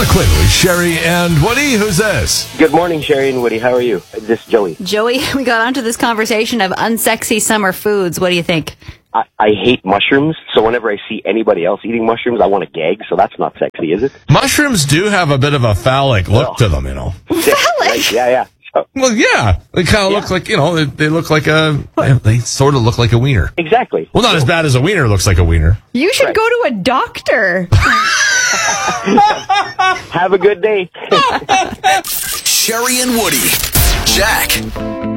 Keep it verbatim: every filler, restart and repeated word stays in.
Brooklyn with Sherry and Woody. Who's this? Good morning, Sherry and Woody. How are you? This is Joey. Joey, we got onto this conversation of unsexy summer foods. What do you think? I, I hate mushrooms, so whenever I see anybody else eating mushrooms, I want to gag, so that's not sexy, is it? Mushrooms do have a bit of a phallic look to them, you know. Right, yeah, yeah. So, Well, yeah. They kind of Yeah. look like, you know, they, they look like a, they sort of look like a wiener. exactly. Well, not as bad as a wiener looks like a wiener. You should Right. go to a doctor. Have a good day. Sherry and Woody. Jack